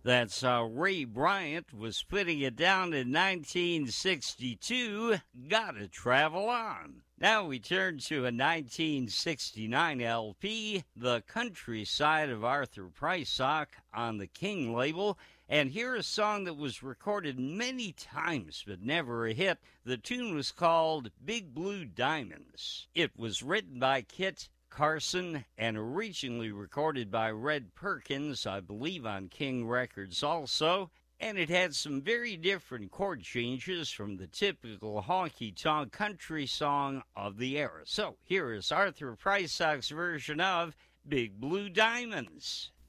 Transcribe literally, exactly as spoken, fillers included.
That's how Ray Bryant was putting it down in nineteen sixty-two, Gotta Travel On. Now we turn to a nineteen sixty-nine L P, The Countryside of Arthur Prysock on the King label, and here a song that was recorded many times but never a hit. The tune was called Big Blue Diamonds. It was written by Kit Carson and originally recorded by Red Perkins, I believe on King Records also, and it had some very different chord changes from the typical honky-tonk country song of the era. So here is Arthur Prysock's version of Big Blue Diamonds.